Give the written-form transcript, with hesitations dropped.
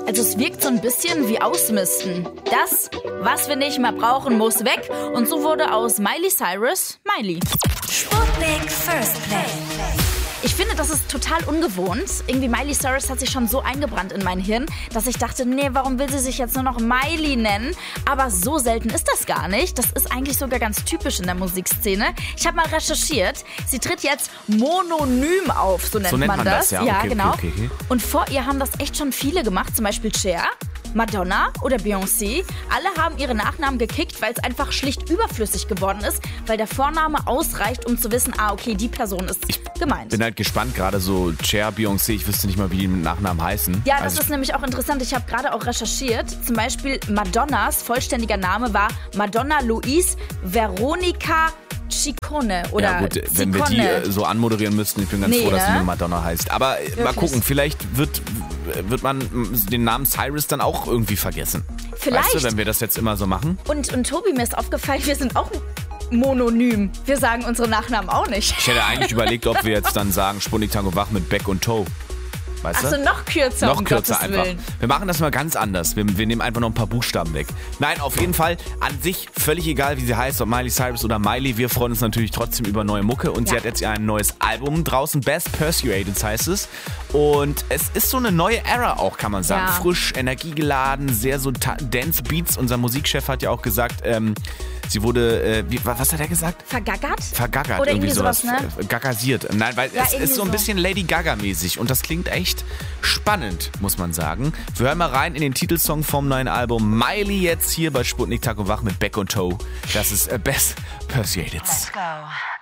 Also es wirkt so ein bisschen wie Ausmisten. Das, was wir nicht mehr brauchen, muss weg. Und so wurde aus Miley Cyrus Miley. Sputnik First Play. Ich finde, das ist total ungewohnt. Irgendwie Miley Cyrus hat sich schon so eingebrannt in mein Hirn, dass ich dachte, nee, warum will sie sich jetzt nur noch Miley nennen? Aber so selten ist das gar nicht. Das ist eigentlich sogar ganz typisch in der Musikszene. Ich habe mal recherchiert. Sie tritt jetzt mononym auf, so nennt man das. Ja, ja, okay, genau. Okay. Und vor ihr haben das echt schon viele gemacht, zum Beispiel Cher, Madonna oder Beyoncé. Alle haben ihre Nachnamen gekickt, weil es einfach schlicht überflüssig geworden ist, weil der Vorname ausreicht, um zu wissen, okay, die Person ist gemeint. Bin halt gespannt, gerade so Cher, Beyoncé, ich wüsste nicht mal, wie die mit Nachnamen heißen. Ja, das ist nämlich auch interessant. Ich habe gerade auch recherchiert. Zum Beispiel Madonnas vollständiger Name war Madonna Louise Veronica Ciccone oder ja gut, wenn wir die so anmoderieren müssten, ich bin ganz froh, dass sie nur Madonna heißt. Aber mal gucken, vielleicht wird man den Namen Cyrus dann auch irgendwie vergessen. Vielleicht. Weißt du, wenn wir das jetzt immer so machen? Und Tobi, mir ist aufgefallen, wir sind auch mononym. Wir sagen unsere Nachnamen auch nicht. Ich hätte eigentlich überlegt, ob wir jetzt dann sagen Sputnik Tango Wach mit Beck und Toe. Weißt du? Achso, noch kürzer. Noch kürzer einfach. Wir machen das mal ganz anders. Wir nehmen einfach noch ein paar Buchstaben weg. Nein, auf jeden Fall an sich völlig egal, wie sie heißt, ob Miley Cyrus oder Miley. Wir freuen uns natürlich trotzdem über neue Mucke. Und sie hat jetzt ja ein neues Album draußen. Best Persuaded heißt es. Und es ist so eine neue Era auch, kann man sagen. Ja. Frisch, energiegeladen, sehr so Dance Beats. Unser Musikchef hat ja auch gesagt, sie wurde, was hat er gesagt? Vergaggert? Vergaggert, Oder irgendwie sowas. ne? Gaggasiert. Nein, weil Ja, es ist so ein bisschen Lady Gaga-mäßig und das klingt echt spannend, muss man sagen. Wir hören mal rein in den Titelsong vom neuen Album. Miley jetzt hier bei Sputnik Tag und Wach mit Beck und Toe. Das ist Best Persuaded. Let's go.